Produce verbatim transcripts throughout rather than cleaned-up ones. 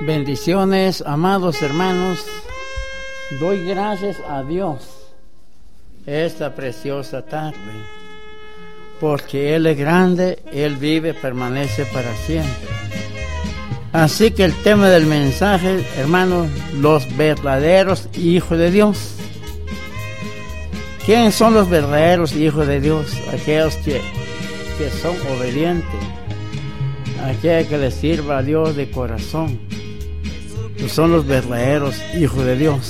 Bendiciones, amados hermanos. Doy gracias a Dios esta preciosa tarde, porque Él es grande, Él vive, permanece para siempre. Así que el tema del mensaje, hermanos, los verdaderos hijos de Dios. ¿Quiénes son los verdaderos hijos de Dios? Aquellos que, que son obedientes, aquellos que les sirva a Dios de corazón. Son los verdaderos hijos de Dios.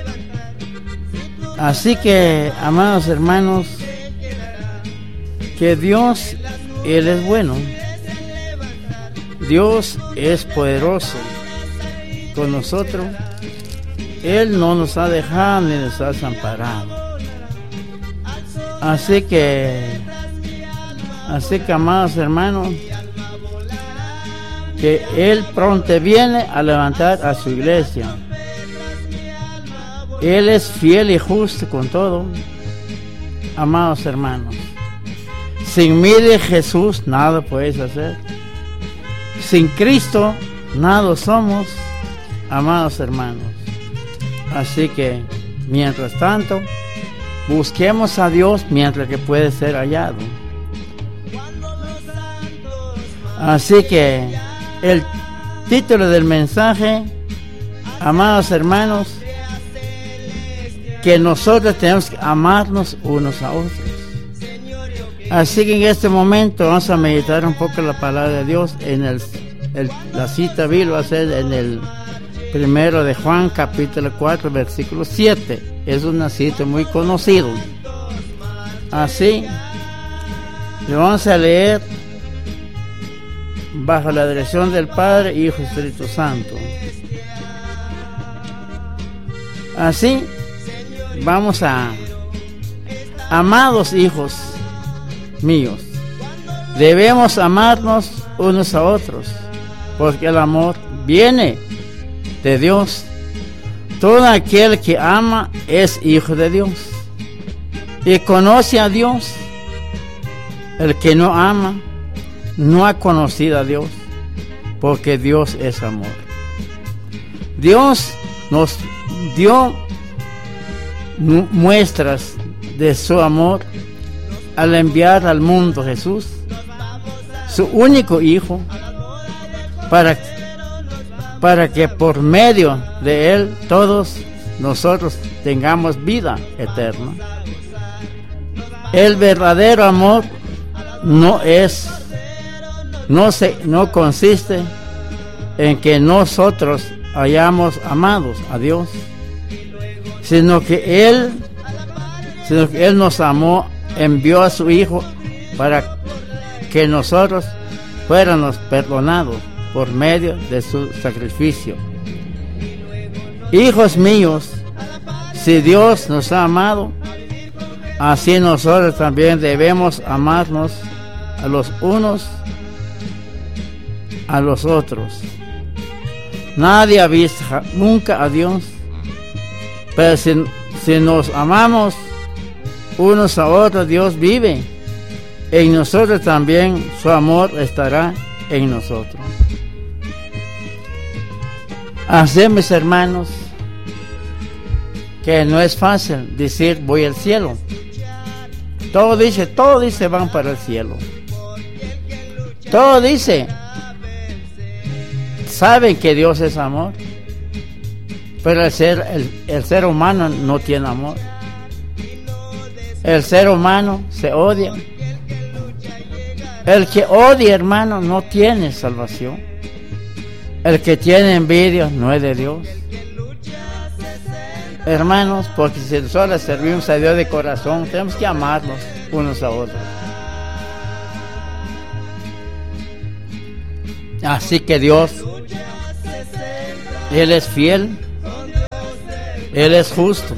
Así que, amados hermanos, que Dios, Él es bueno. Dios es poderoso con nosotros. Él no nos ha dejado ni nos ha desamparado. Así que, así que, amados hermanos, que Él pronto viene a levantar a su iglesia. Él es fiel y justo con todo, amados hermanos. Sin mí de Jesús nada puedes hacer. Sin Cristo nada somos, amados hermanos. Así que, mientras tanto, busquemos a Dios mientras que puede ser hallado. Así que el título del mensaje, amados hermanos, que nosotros tenemos que amarnos unos a otros. Así que en este momento vamos a meditar un poco la palabra de Dios. En el, el la cita bíblica va a ser en el primero de Juan, capítulo cuatro, versículo siete. Es una cita muy conocida. Así, le vamos a leer bajo la dirección del Padre, Hijo y Espíritu Santo. Así, vamos a, amados hijos míos, debemos amarnos unos a otros, porque el amor viene de Dios. Todo aquel que ama es hijo de Dios y conoce a Dios. El que no ama no ha conocido a Dios, porque Dios es amor. Dios nos dio muestras de su amor al enviar al mundo Jesús, su único Hijo, para, para que por medio de Él todos nosotros tengamos vida eterna. El verdadero amor no es No, se, no consiste en que nosotros hayamos amado a Dios, sino que Él, sino que Él nos amó, envió a su Hijo para que nosotros fuéramos perdonados por medio de su sacrificio. Hijos míos, si Dios nos ha amado, así nosotros también debemos amarnos a los unos a los otros. Nadie ha visto nunca a Dios, pero si, si nos amamos unos a otros, Dios vive en nosotros, también su amor estará en nosotros. Así, mis hermanos, que no es fácil decir voy al cielo. Todo dice, todo dice van para el cielo. Todo dice, saben que Dios es amor, pero el ser, el, el ser humano no tiene amor. El ser humano se odia. El que odia, hermano, no tiene salvación. El que tiene envidia no es de Dios. Hermanos, porque si nosotros le servimos a Dios de corazón, tenemos que amarnos unos a otros. Así que Dios, Él es fiel, Él es justo.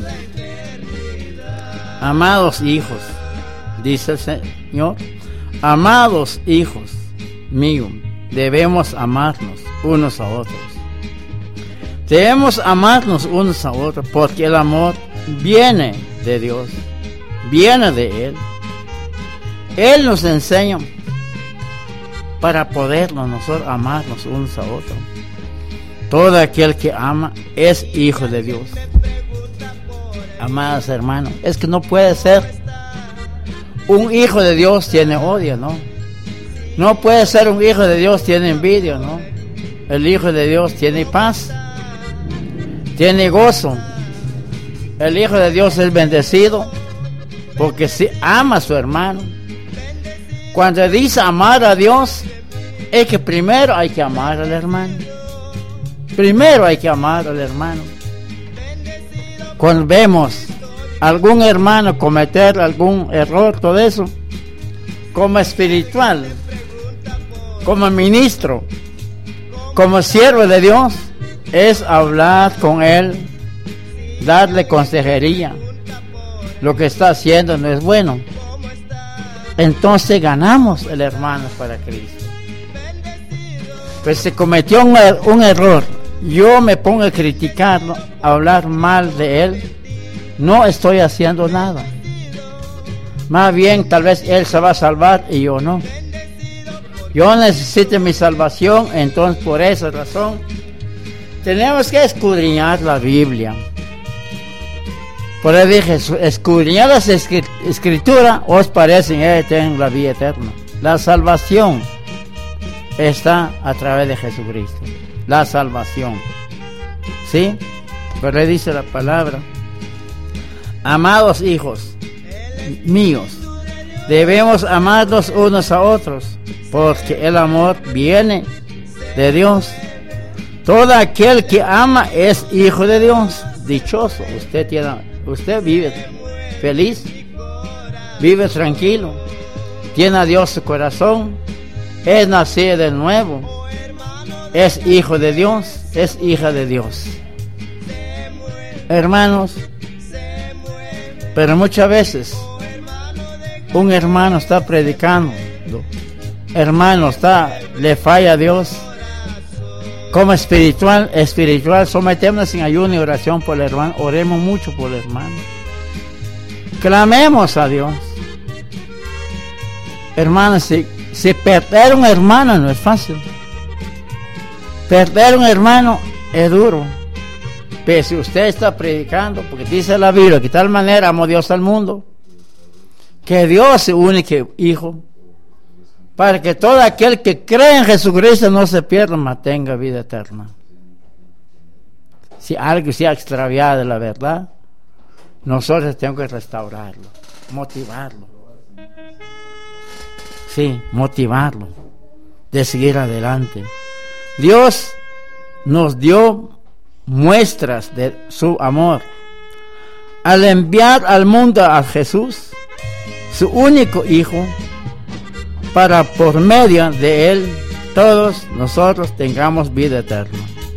Amados hijos, dice el Señor, amados hijos míos, debemos amarnos unos a otros. Debemos amarnos unos a otros porque el amor viene de Dios, viene de Él. Él nos enseña para podernos nosotros amarnos unos a otros. todo aquel que ama es hijo de Dios. Amados hermanos, es que no puede ser. Un hijo de Dios tiene odio, ¿no? No puede ser un hijo de Dios tiene envidia, ¿no? El hijo de Dios tiene paz, tiene gozo. El hijo de Dios es bendecido porque si ama a su hermano. Cuando dice amar a Dios, es que primero hay que amar al hermano. Primero hay que amar al hermano. Cuando vemos algún hermano cometer algún error, todo eso, como espiritual, como ministro, como siervo de Dios, es hablar con él, darle consejería. Lo que está haciendo no es bueno. Entonces ganamos el hermano para Cristo. Pues se cometió un, er- un error. Yo me pongo a criticarlo, a hablar mal de él. No estoy haciendo nada. Más bien, tal vez él se va a salvar y yo no. Yo necesito mi salvación, entonces por esa razón tenemos que escudriñar la Biblia. Por eso dije, escudriñar las escrituras, os parecen que tienen la vida eterna. La salvación está a través de Jesucristo. La salvación. ¿Sí? Por eso dice la palabra. Amados hijos míos, debemos amarnos unos a otros, porque el amor viene de Dios. Todo aquel que ama es hijo de Dios. Dichoso, usted tiene, usted vive feliz, vive tranquilo, tiene a Dios su corazón, es nacido de nuevo, es hijo de Dios, es hija de Dios. Hermanos, pero muchas veces un hermano está predicando, hermano está, le falla a Dios. Como espiritual, espiritual, sometémonos en ayuno y oración por el hermano, oremos mucho por el hermano. Clamemos a Dios. Hermanos, si, si perder un hermano no es fácil. Perder un hermano es duro. Pero si usted está predicando, porque dice la Biblia, que de tal manera amó Dios al mundo, que Dios es su único hijo, para que todo aquel que cree en Jesucristo no se pierda, mas tenga vida eterna. Si algo se ha extraviado de la verdad, nosotros tenemos que restaurarlo, motivarlo. Sí, motivarlo, de seguir adelante. Dios nos dio muestras de su amor al enviar al mundo a Jesús, su único hijo, para por medio de él todos nosotros tengamos vida eterna.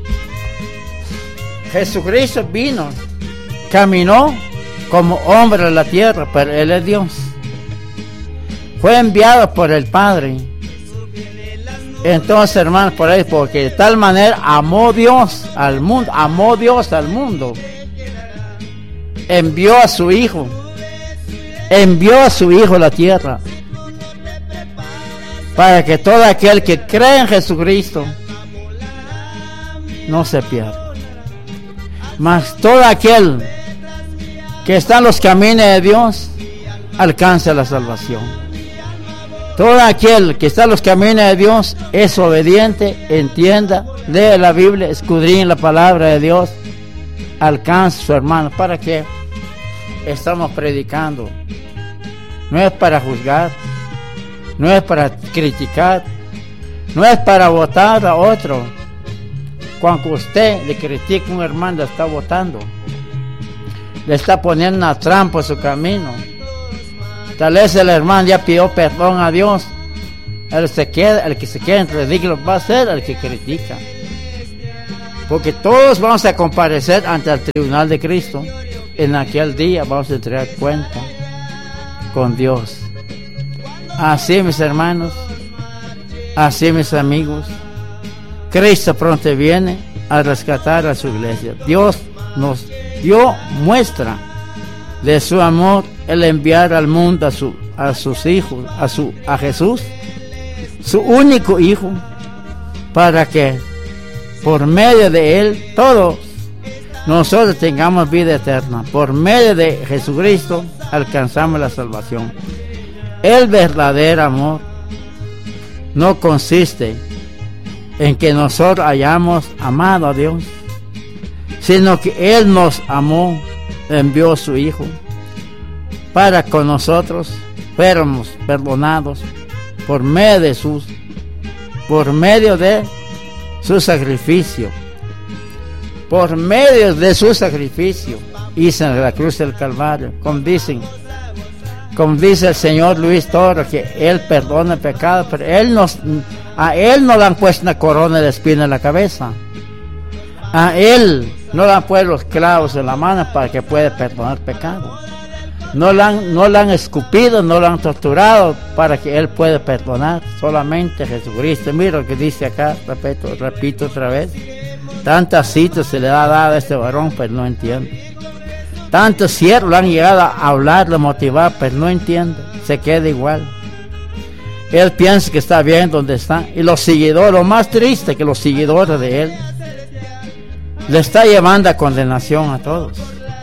Jesucristo vino, caminó como hombre a la tierra, pero él es Dios. Fue enviado por el Padre. Entonces, hermanos, por ahí, porque de tal manera amó Dios al mundo, amó Dios al mundo, envió a su hijo, envió a su hijo a la tierra, para que todo aquel que cree en Jesucristo no se pierda, mas todo aquel que está en los caminos de Dios alcance la salvación. Todo aquel que está en los caminos de Dios es obediente, entienda, lee la Biblia, escudriñe la palabra de Dios, alcance a su hermano. ¿Para qué estamos predicando? No es para juzgar, no es para criticar, no es para votar a otro. Cuando usted le critica a un hermano, le está votando, le está poniendo una trampa en su camino. Tal vez el hermano ya pidió perdón a Dios, el, se queda, el que se queda en ridículo va a ser el que critica, porque todos vamos a comparecer ante el tribunal de Cristo. En aquel día vamos a entregar cuenta con Dios. Así, mis hermanos, así, mis amigos, Cristo pronto viene a rescatar a su iglesia. Dios nos dio muestra de su amor, el enviar al mundo a, su, a sus hijos, a, su, a Jesús, su único hijo, para que por medio de Él, todos nosotros tengamos vida eterna. Por medio de Jesucristo alcanzamos la salvación. El verdadero amor no consiste en que nosotros hayamos amado a Dios, sino que Él nos amó, envió a su Hijo para con nosotros fuéramos perdonados por medio de sus, por medio de su sacrificio, por medio de su sacrificio hizo en la cruz del Calvario, como dicen, como dice el señor Luis Torres, que Él perdona el pecado, pero él nos, a Él no le han puesto una corona de espina en la cabeza, a Él no le han puesto los clavos en la mano para que pueda perdonar pecado. No le han, no le han escupido, no lo han torturado para que Él pueda perdonar. Solamente Jesucristo. Mira lo que dice acá, repito, repito otra vez. Tantas citas se le ha dado a este varón, pero no entiende. Tantos siervos le han llegado a hablar, a motivar, pero no entiende. Se queda igual. Él piensa que está bien donde está. Y los seguidores, lo más triste que los seguidores de Él, le está llevando a condenación a todos.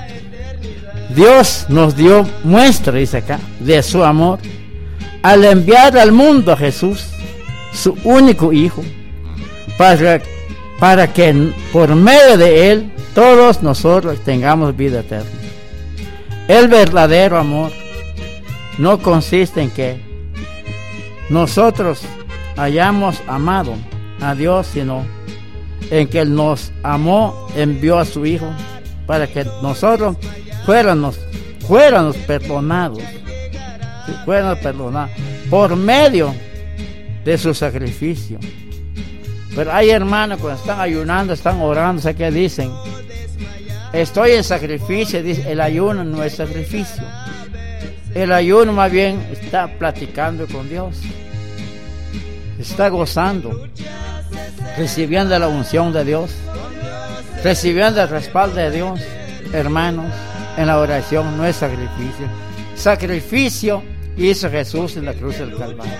Dios nos dio muestra, dice acá, de su amor al enviar al mundo a Jesús, su único Hijo, para, para que por medio de Él todos nosotros tengamos vida eterna. El verdadero amor no consiste en que nosotros hayamos amado a Dios, sino en que Él nos amó, envió a su Hijo para que nosotros fuéramos, fuéramos perdonados, fuéramos perdonados por medio de su sacrificio. Pero hay hermanos cuando están ayunando, están orando, ¿sé qué dicen? Estoy en sacrificio. Dice, el ayuno no es sacrificio. El ayuno más bien está platicando con Dios, está gozando, recibiendo la unción de Dios, recibiendo el respaldo de Dios. Hermanos, en la oración no es sacrificio. Sacrificio hizo Jesús en la cruz del Calvario.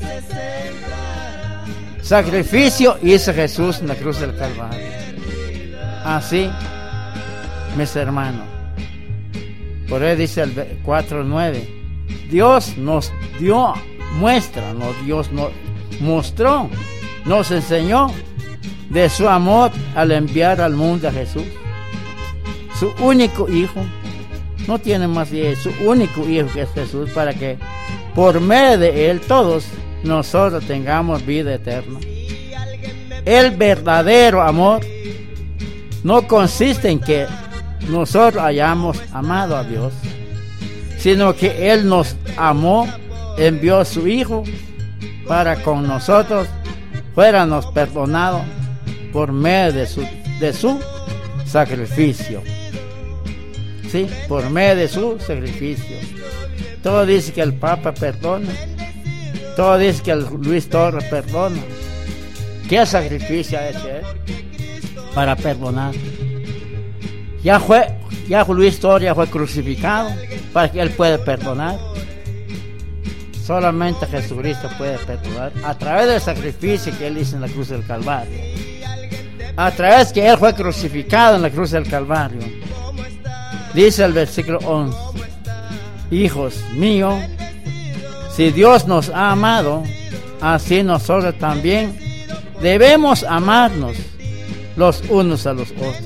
Sacrificio hizo Jesús en la cruz del Calvario. Así, mis hermanos, por ahí dice el cuatro nueve, Dios nos dio muestra, no, Dios nos mostró, nos enseñó de su amor al enviar al mundo a Jesús, su único Hijo. No tiene más que su único Hijo, que es Jesús, para que por medio de Él todos nosotros tengamos vida eterna. El verdadero amor no consiste en que nosotros hayamos amado a Dios, sino que Él nos amó, envió a su Hijo para con nosotros fuéramos perdonados por medio de su, de su sacrificio. Sí, por medio de su sacrificio. Todo dice que el Papa perdona, todo dice que el Luis Torres perdona. ¿Qué sacrificio ha hecho Él para perdonar? Ya fue, ya Luis Torres ya fue crucificado para que Él pueda perdonar. Solamente Jesucristo puede perdonar a través del sacrificio que Él hizo en la cruz del Calvario, a través que Él fue crucificado en la cruz del Calvario. Dice el versículo once, hijos míos, si Dios nos ha amado, así nosotros también debemos amarnos los unos a los otros.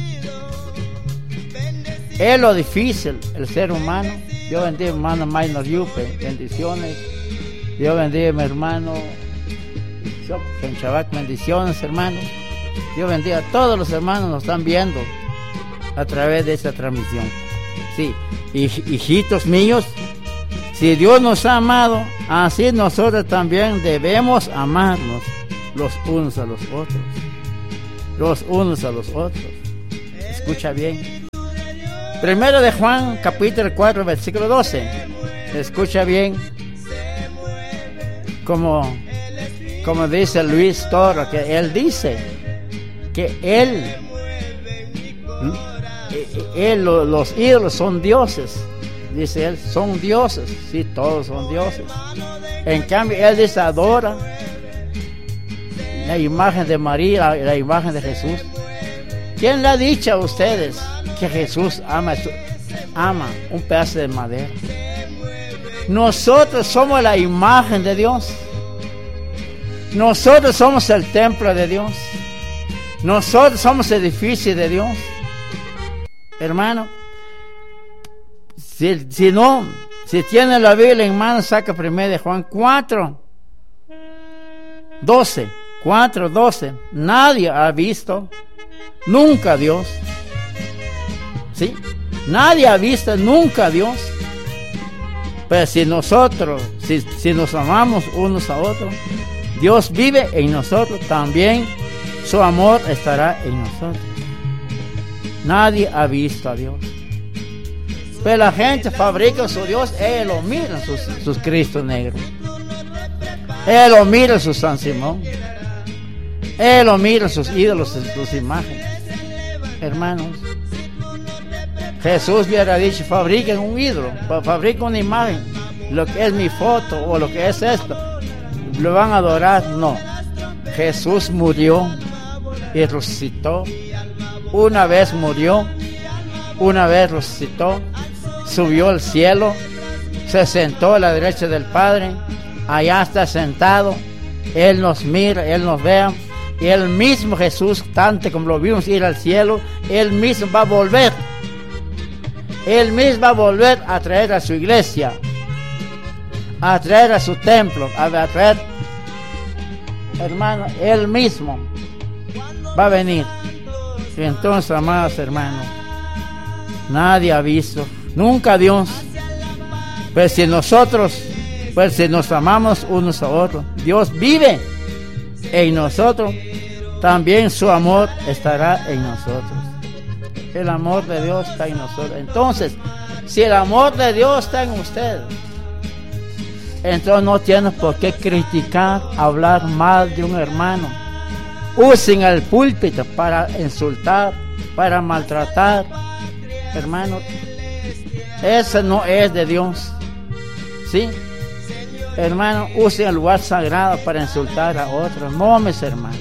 Es lo difícil el ser humano. Dios bendiga a mi hermano Maynor Yupe, bendiciones. Dios bendiga a mi hermano en Shabbat, bendiciones, hermanos. Dios bendiga a todos los hermanos nos están viendo a través de esta transmisión. Sí, hijitos míos, si Dios nos ha amado, así nosotros también debemos amarnos los unos a los otros. Los unos a los otros. Escucha bien. Primero de Juan, capítulo cuatro, versículo doce. Escucha bien. Como, como dice Luis Torres, que él dice que él, él los ídolos son dioses. Dice él, son dioses. Sí, todos son dioses. En cambio, él dice adora. la imagen de María, la imagen de Jesús. ¿Quién le ha dicho a ustedes que Jesús ama, ama un pedazo de madera? Nosotros somos la imagen de Dios. Nosotros somos el templo de Dios. Nosotros somos edificio de Dios. Hermano, si, si no, si tiene la Biblia en mano, saca primero de Juan cuatro, doce, cuatro, doce. Nadie ha visto nunca a Dios. ¿Sí? Nadie ha visto nunca a Dios. Pero si nosotros, si, si nos amamos unos a otros, Dios vive en nosotros, también su amor estará en nosotros. Nadie ha visto a Dios. Pero la gente fabrica su Dios, ellos lo miran, sus, sus Cristos negros. Ellos lo miran, sus San Simón. Ellos lo miran, sus ídolos, sus imágenes. Hermanos, Jesús hubiera dicho, fabriquen un ídolo, fabriquen una imagen, lo que es mi foto o lo que es esto, lo van a adorar. No, Jesús murió y resucitó. Una vez murió, una vez resucitó, subió al cielo, se sentó a la derecha del Padre, allá está sentado. Él nos mira, Él nos ve, y Él mismo, Jesús, tanto como lo vimos ir al cielo, Él mismo va a volver. Él mismo va a volver a traer a su iglesia, a traer a su templo, a traer, hermano, Él mismo va a venir. Y entonces, amados hermanos, nadie ha visto nunca a Dios. Pero si nosotros, pues si nos amamos unos a otros, Dios vive en nosotros, también su amor estará en nosotros. El amor de Dios está en nosotros. Entonces, si el amor de Dios está en ustedes, entonces no tienen por qué criticar, hablar mal de un hermano. Usen el púlpito para insultar, para maltratar. Hermano, eso no es de Dios. ¿Sí? Hermano, usen el lugar sagrado para insultar a otros. No, mis hermanos.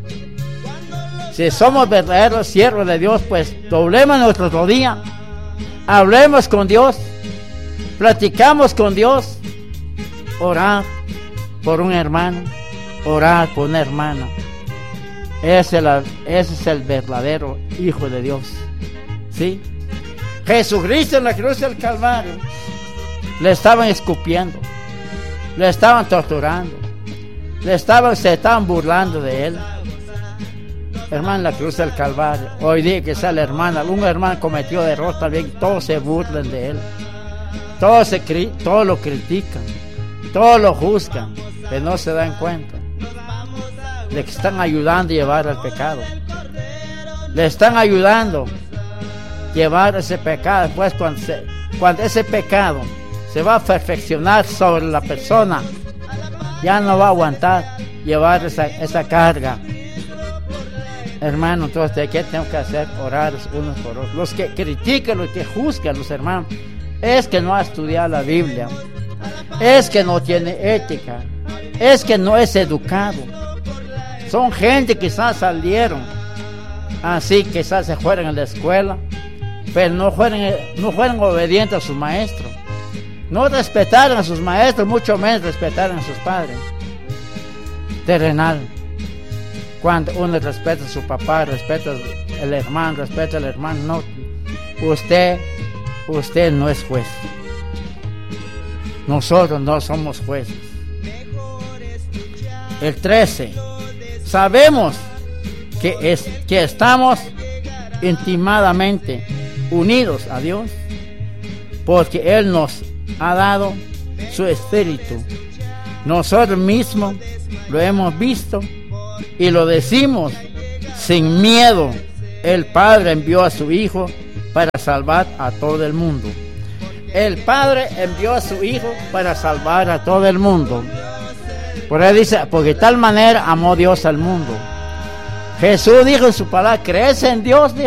Si somos verdaderos siervos de Dios, pues doblemos nuestra rodilla, hablemos con Dios, platicamos con Dios, orar por un hermano, orar por una hermana. Ese es, la, ese es el verdadero Hijo de Dios. ¿Sí? Jesucristo en la cruz del Calvario le estaban escupiendo, le estaban torturando, le estaban, se estaban burlando de él. Hermano, la cruz del Calvario, hoy día que sea la hermana, un hermano cometió error también, todos se burlan de él, todos, se, todos lo critican, todos lo juzgan, pero no se dan cuenta de que están ayudando a llevar al pecado, le están ayudando a llevar ese pecado. Pues cuando, se, cuando ese pecado se va a perfeccionar sobre la persona, ya no va a aguantar llevar esa, esa carga. Hermano, entonces, ¿de qué tengo que hacer? Orar unos por otros. Los que critican, los que juzgan, los hermanos, es que no ha estudiado la Biblia, es que no tiene ética, es que no es educado. Son gente que quizás salieron así, quizás se fueron a la escuela, pero no fueron, no fueron obedientes a sus maestros, no respetaron a sus maestros, mucho menos respetaron a sus padres terrenal. Cuando uno respeta a su papá, respeta al hermano, respeta al hermano, no, usted, usted no es juez. Nosotros no somos jueces. El trece. Sabemos que, es, que estamos intimadamente unidos a Dios, porque Él nos ha dado su Espíritu. Nosotros mismos lo hemos visto y lo decimos sin miedo. El Padre envió a su Hijo para salvar a todo el mundo. El Padre envió a su Hijo para salvar a todo el mundo. Por ahí dice, porque de tal manera amó Dios al mundo. Jesús dijo en su palabra, ¿crees en Dios?